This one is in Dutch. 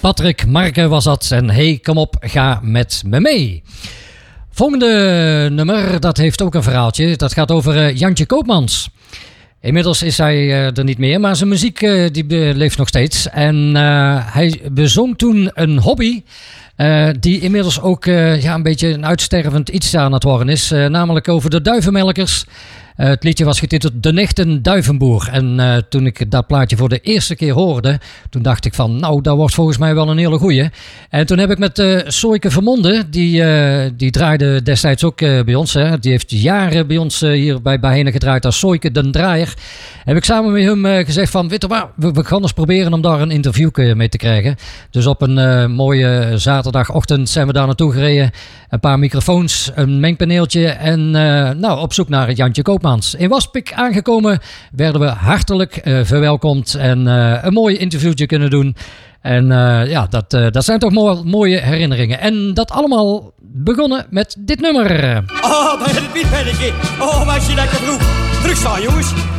Patrick Marke was dat. En hey, kom op, ga met me mee. Volgende nummer, dat heeft ook een verhaaltje. Dat gaat over Jantje Koopmans. Inmiddels is hij er niet meer, maar zijn muziek die leeft nog steeds. En hij bezong toen een hobby die inmiddels ook een beetje een uitstervend iets aan het worden is. Namelijk over de duivenmelkers. Het liedje was getiteld De Nechten Duivenboer. En toen ik dat plaatje voor de eerste keer hoorde, toen dacht ik van, nou, dat wordt volgens mij wel een hele goeie. En toen heb ik met Soike Vermonde, die draaide destijds ook bij ons. Hè. Die heeft jaren bij ons hier bij Henen gedraaid als Soike den Draaier. Heb ik samen met hem gezegd van, weet je wat, we gaan eens proberen om daar een interview mee te krijgen. Dus op een mooie zaterdagochtend zijn we daar naartoe gereden. Een paar microfoons, een mengpaneeltje en op zoek naar Jantje Koopmans. In Waspik aangekomen werden we hartelijk verwelkomd en een mooi interviewtje kunnen doen. En dat zijn toch mooie herinneringen. En dat allemaal begonnen met dit nummer. Oh, daar is het wietpennetje. Oh, was je lekker vroeg. Terugstaan, jongens.